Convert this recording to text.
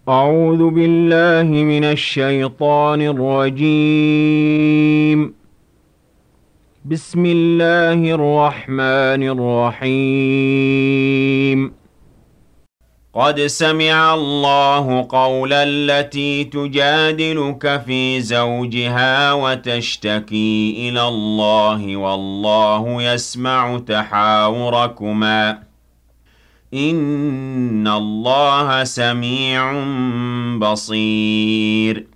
أعوذ بالله من الشيطان الرجيم. بسم الله الرحمن الرحيم. قد سمع الله قول التي تجادلك في زوجها وتشتكي إلى الله والله يسمع تحاوركما إن الله سميع بصير.